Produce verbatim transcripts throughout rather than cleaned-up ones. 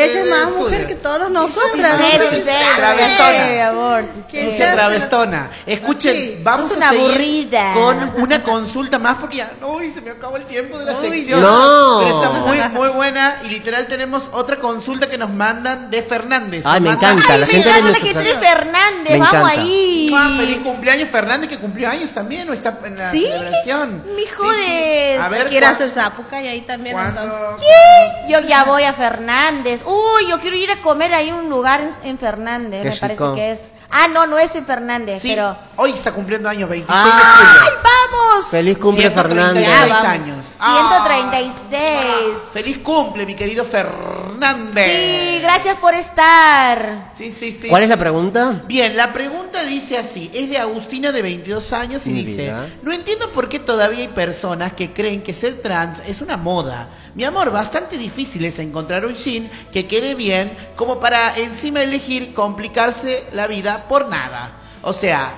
ella es más mujer que todas nosotras. Travestona. amor. Sucia travestona. Escuchen, Sí, vamos sos a una seguir aburrida. con una consulta más porque ya, uy, se me acabó el tiempo de la Uy, sección. no. Pero está muy, muy buena y literal tenemos otra consulta que nos mandan de Fernández. Ay, Nos me mandan- encanta. Ay, la me gente encanta de la gente de nuestros- Fernández, Me vamos encanta. ahí. Ah, feliz cumpleaños Fernández, que cumplió años también, o está en la Sí, celebración. me Sí, sí. jodes. A ver, Quiere ¿cuá- hacer zapuca y ahí también. ¿cuándo? Entonces. Yo ya voy a Fernández. Uy, yo quiero ir a comer ahí un lugar en, en Fernández, Qué me parece chico. que es. Ah, no, no es en Fernández, Sí, pero. hoy está cumpliendo años, veintiséis Ah. de julio. ¡Ay, vamos! Feliz cumple, ciento treinta y Fernández. seis Ya, vamos. años. ciento treinta y Ah, seis. feliz cumple, mi querido Fernández. Sí, gracias por estar. Sí, sí, sí. ¿Cuál es la pregunta? Bien, la pregunta dice así, es de Agustina de veintidós años y Mi dice, vida. no entiendo por qué todavía hay personas que creen que ser trans es una moda. Mi amor, bastante difícil es encontrar un jean que quede bien como para encima elegir complicarse la vida por nada. O sea,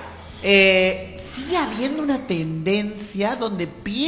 eh, sigue habiendo una tendencia donde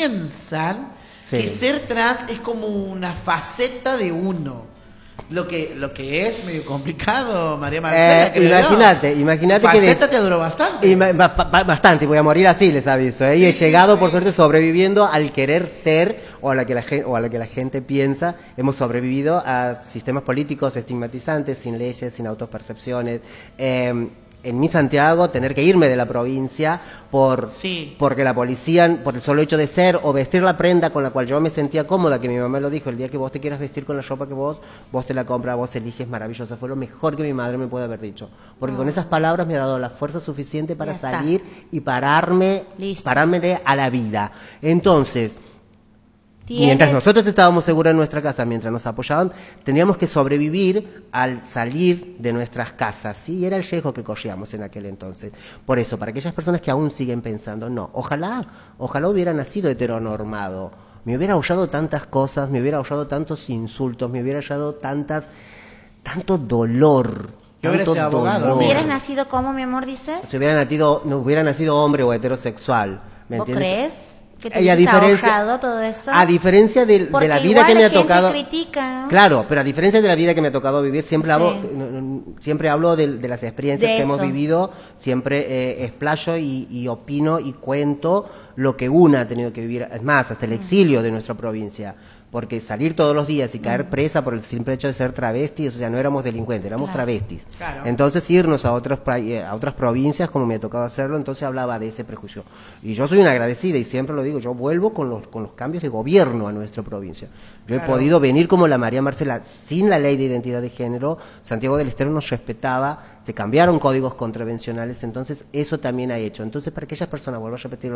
piensan Sí. que ser trans es como una faceta de uno. Lo que, lo que es medio complicado, María Marcela. Eh, creo yo. imagínate, imagínate que Faceta des- te duró bastante. Y ba- ba- ba- bastante, voy a morir así, les aviso. ¿eh? y he Sí, sí, llegado, sí. por suerte, sobreviviendo al querer ser o a, la que la gente, o a lo que la gente piensa. Hemos sobrevivido a sistemas políticos estigmatizantes, sin leyes, sin autopercepciones. Eh, en mi Santiago, tener que irme de la provincia por Sí. porque la policía, por el solo hecho de ser o vestir la prenda con la cual yo me sentía cómoda, que mi mamá lo dijo, el día que vos te quieras vestir con la ropa que vos, vos te la compras, vos eliges, maravillosa. Fue lo mejor que mi madre me puede haber dicho. Porque con esas palabras me ha dado la fuerza suficiente para Ya está. salir y pararme, Listo. pararme a la vida. Entonces, Tienes- mientras nosotros estábamos seguros en nuestra casa, mientras nos apoyaban, teníamos que sobrevivir al salir de nuestras casas. Sí, y era el riesgo que corríamos en aquel entonces. Por eso, para aquellas personas que aún siguen pensando, no, ojalá, ojalá hubiera nacido heteronormado. Me hubiera ahorrado tantas cosas, me hubiera ahorrado tantos insultos, me hubiera ahorrado tantas, tanto dolor. Yo hubiera tanto sido abogado, dolor. ¿Hubieras nacido como, mi amor, dices? Si hubiera nacido, no hubiera nacido hombre o heterosexual. ¿Me ¿Vos entiendes? crees? Que te Y a hubieses diferencia- ahorrado todo eso. A diferencia de, de Porque la vida igual que me la ha gente tocado. critica, ¿no? Claro, pero a diferencia de la vida que me ha tocado vivir, siempre Sí. hablo, no, no, siempre hablo de, de las experiencias De que hemos eso. vivido, siempre eh, explayo y, y opino y cuento lo que una ha tenido que vivir, es más, hasta el exilio de nuestra provincia. Porque salir todos los días y caer presa por el simple hecho de ser travestis, o sea, no éramos delincuentes, éramos Claro. travestis. Claro. Entonces irnos a otros pra- eh, a otras provincias, como me ha tocado hacerlo, entonces hablaba de ese prejuicio. Y yo soy una agradecida y siempre lo digo, yo vuelvo con los, con los cambios de gobierno a nuestra provincia. Yo he Claro. podido venir como la María Marcela sin la ley de identidad de género, Santiago del Estero nos respetaba, se cambiaron códigos contravencionales, entonces eso también ha hecho. Entonces para aquellas personas, vuelvo a repetirlo,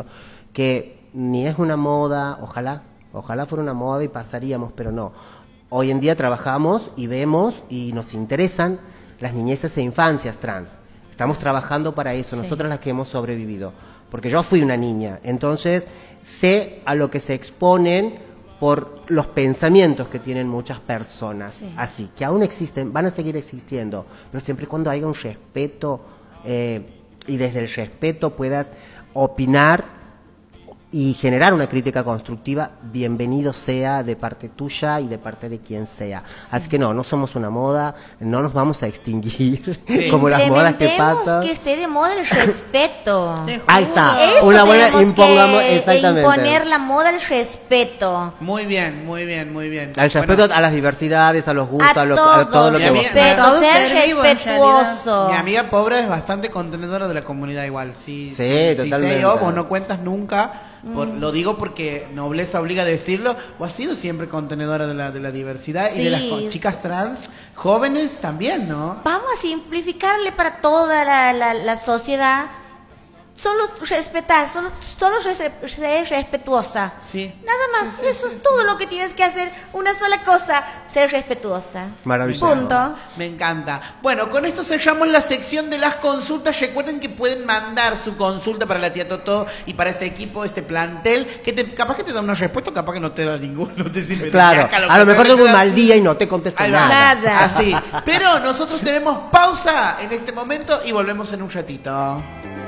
que ni es una moda, ojalá, ojalá fuera una moda y pasaríamos, pero no. Hoy en día trabajamos y vemos y nos interesan las niñeces e infancias trans. Estamos trabajando para eso, Sí. nosotras las que hemos sobrevivido. Porque yo fui una niña, entonces sé a lo que se exponen por los pensamientos que tienen muchas personas. Sí. Así, que aún existen, van a seguir existiendo, pero siempre y cuando haya un respeto eh, y desde el respeto puedas opinar y generar una crítica constructiva, bienvenido sea de parte tuya y de parte de quien sea. Así que no, no somos una moda, no nos vamos a extinguir Sí. como las modas que Implementemos pasan. que esté de moda el respeto. Te Ahí juro. está. Eso Una buena tenemos impongamos, que exactamente. imponer la moda el respeto. Muy bien, muy bien, muy bien. Al respeto Bueno, a las diversidades, a los gustos, a, A lo, todo, a todo lo que vos... respeto. respeto, Todo ser ser vivo, en respetuoso. mi amiga pobre es bastante contenedora de la comunidad igual. Sí, Sí, sí, totalmente. sé yo, vos no cuentas nunca. Por- lo digo porque nobleza obliga a decirlo. Vos has sido siempre contenedora de la, de la diversidad y de las Sí. co- chicas trans jóvenes también, ¿no? Vamos a simplificarle para toda la, la, la sociedad. Solo respetar, solo, solo ser ser respetuosa. Sí. Nada más, eso es todo lo que tienes que hacer. Una sola cosa, ser respetuosa. Maravilloso. Punto. Me encanta. Bueno, con esto cerramos la sección de las consultas. Recuerden que pueden mandar su consulta para la tía Totó y para este equipo, este plantel, que te, capaz que te da una respuesta, capaz que no te da ninguno, no te sirve de Claro, caca, a lo que mejor te tengo un da- mal día y no te contesto Ahí va. nada. Nada. Así. Pero nosotros tenemos pausa en este momento y volvemos en un ratito.